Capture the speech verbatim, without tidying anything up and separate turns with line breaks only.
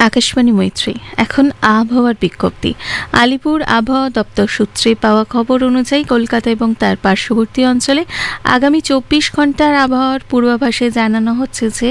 আকাশবাণী মৈত্রী। এখন আবহাওয়ার বিজ্ঞপ্তি। আলিপুর আবহাওয়া দপ্তর সূত্রে পাওয়া খবর অনুযায়ী কলকাতা এবং তার পার্শ্ববর্তী অঞ্চলে আগামী চব্বিশ ঘন্টার আবহাওয়ার পূর্বাভাসে জানানো হচ্ছে যে